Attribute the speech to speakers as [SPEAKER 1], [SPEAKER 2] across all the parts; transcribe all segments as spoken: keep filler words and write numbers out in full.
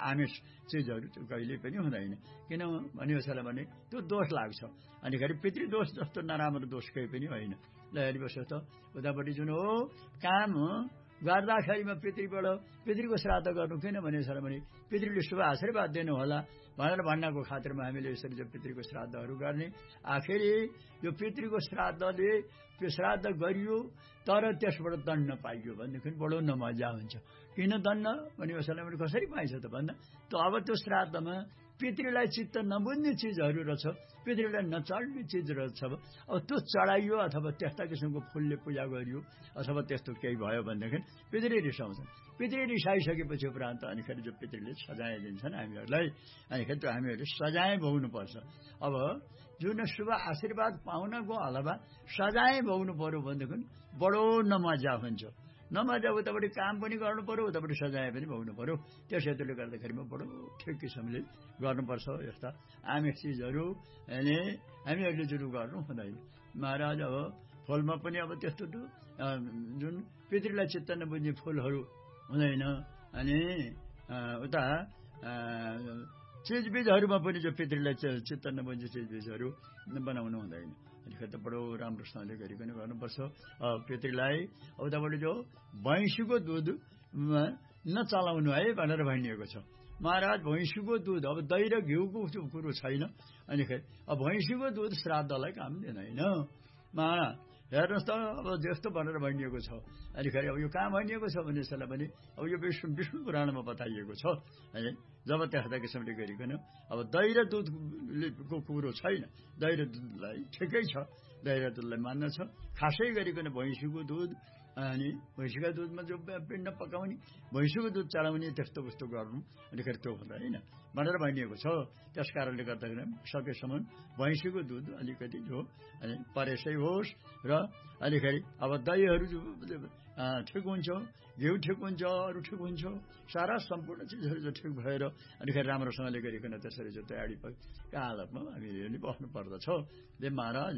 [SPEAKER 1] आमिष चिजहरू त्यो कहिले पनि हुँदैन। किन भनिबस्छ भने त्यो दोष लाग्छ। अनिखेरि पितृदोष जस्तो नराम्रो दोष केही पनि होइन। ल हेरिबस्छ त उतापट्टि जुन हो काम गर्दाखेरिमा पितृबाट पितृको श्राद्ध गर्नु किन भनेछ भने पितृले शुभ आशीर्वाद दिनु होला भनेर भन्नको खातिरमा हामीले यसरी जो पितृको श्राद्धहरू गर्ने। आखिर यो पितृको श्राद्धले त्यो श्राद्ध गरियो तर त्यसबाट दण्ड पाइयो भनेदेखि बडो नमजा हुन्छ। किन दण्ड भनेपछि भने कसरी पाइन्छ त भन्दा त अब त्यो श्राद्धमा पितृलाई चित्त नबुझ्ने चिजहरू रहेछ, पितृलाई नचढ्ने चिज रहेछ। अब त्यो चढाइयो अथवा त्यस्ता किसिमको फुलले पूजा गरियो अथवा त्यस्तो केही भयो भनेदेखि पितृ रिसाउँछन्। पितृ रिसाइसकेपछि उपरान्त अनिखेरि जो पितृले सजाय दिन्छन् हामीहरूलाई, अनिखेरि त्यो हामीहरूले सजाय भोग्नुपर्छ। अब जुन शुभ आशीर्वाद पाउनको अलावा सजाय भोग्नु पर्यो भनेदेखि बडो नमजा हुन्छ। नमजा उतापट्टि काम पनि गर्नु पर्यो, उतापट्टि सजाय पनि भोग्नु पर्यो। त्यस हेतुले गर्दाखेरिमा बडो ठिक किसिमले गर्नुपर्छ। यस्ता आमिष चिजहरू अनि हामीहरूले जुन गर्नु हुँदैन। महाराज अब फलमा पनि अब त्यस्तो जुन पितृलाई चित्त नबुझ्ने फुलहरू हुँदैन। अनि उता चिजबिजहरूमा पनि जो पितृलाई चित्त नबुझ्ने चिजबिजहरू बनाउनु हुँदैन। अनिखेरि त बडो राम्रोसँगले गरिकन गर्नुपर्छ। पितृलाई उताबाट जो भैँसीको दुध नचलाउनु है भनेर भनिएको छ। महाराज भैँसीको दुध अब दही र घिउको कुरो छैन। अनिखेरि अब भैँसीको दुध श्राद्धलाई काम दिँदैन। महाराज हेर्नुहोस् त अब जस्तो भनेर भनिएको छ। अनिखेरि अब यो कहाँ भनिएको छ भने यसलाई पनि अब यो विष्णु विष्णु पुराणमा बताइएको छ। है जब त्यस्ता किसिमले गरिकन अब दही र दुधको कुरो छैन। दही र दुधलाई ठिकै छ, दही र दुधलाई मान्न छ। खासै गरिकन भैँसीको दुध अनि भैँसीका दुधमा जो पिण्ड पकाउने, भैँसीको दुध चढाउने त्यस्तो वस्तु गर्नु अनिखेरि त्यो हुँदैन भनेर भनिएको छ। त्यस कारणले गर्दाखेरि सकेसम्म भैँसीको दुध अलिकति जो अनि परेसै होस् र अनिखेरि अब दहीहरू ठिक हुन्छ, घिउ ठिक हुन्छ, अरू ठिक हुन्छ। सारा सम्पूर्ण चिजहरू जो ठिक भएर अनिखेरि राम्रोसँगले गरिकन त्यसरी जो तयारी हालतमा हामीले बस्नु पर्दछ। दे महाराज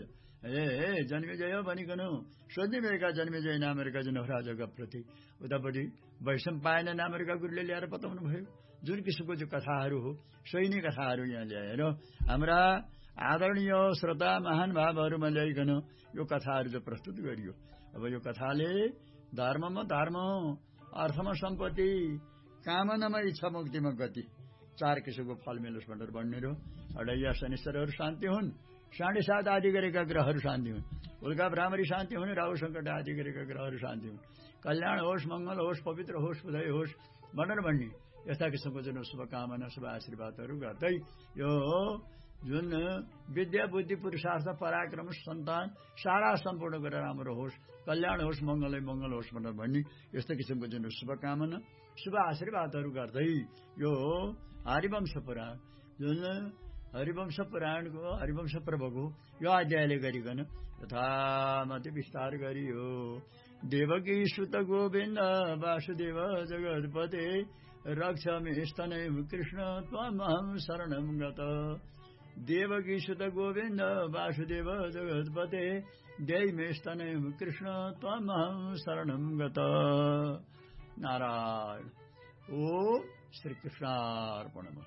[SPEAKER 1] ए जन्मेजय भनिकन सोध्ने भएका जन्मेजय नामेका जुन राजाका प्रति उतापट्टि वैशम्पायन नामेका गुरुले ल्याएर बताउनु भयो। जुन किसिमको जो कथाहरू हो सोही नै कथाहरू यहाँ ल्याएर हाम्रा आदरणीय श्रोता महानुभावहरूमा ल्याइकन यो कथाहरू जो प्रस्तुत गरियो। अब यो कथाले धर्ममा धर्म, अर्थमा सम्पत्ति, कामनामा इच्छा, मुक्तिमा गति चार किसिमको फल मिलोस् भनेर भन्ने हो। अडैया शनिश्चरहरू शान्ति हुन्, साढे सात आदि गरेका ग्रहहरू शान्ति हुन्, उल्का भ्रामरी शान्ति हुन्, राहु सङ्कट आदि गरेका ग्रहहरू शान्ति हुन्, कल्याण होस्, मङ्गल होस्, पवित्र होस्, उदय होस् भनेर भन्ने यस्ता किसिमको जुन शुभकामना शुभ आशीर्वादहरू गर्दै यो जुन विद्या बुद्धि पुरुषार्थ पराक्रम सन्तान सारा सम्पूर्ण गरेर राम्रो होस्, कल्याण होस्, मङ्गलै मङ्गल होस् भनेर भन्ने यस्तो किसिमको जुन शुभकामना शुभ आशीर्वादहरू गर्दै यो हरिवंश पुराण जुन हरिवंश पुराणको हरिवंश पर्वको यो अध्यायले गरिकन यथामति विस्तार गरियो। देवकी सुत गोविन्द वासुदेव जगत्पते रक्षमे स्तनय कृष्ण त्वमहं शरणं गत। देवकी सुत गोविन्द वासुदेव जगत्पते देहि स्तनय कृष्ण त्वमहं शरणं गत। नारायण। ओम श्री कृष्णार्पणमस्तु।